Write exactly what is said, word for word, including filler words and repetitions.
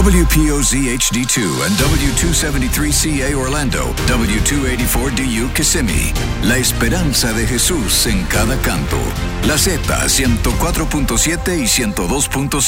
W P O Z H D two and W two seventy-three C A Orlando, W two eighty-four D U Kissimmee. La esperanza de Jesús en cada canto. La Z ciento cuatro punto siete y ciento dos punto cinco.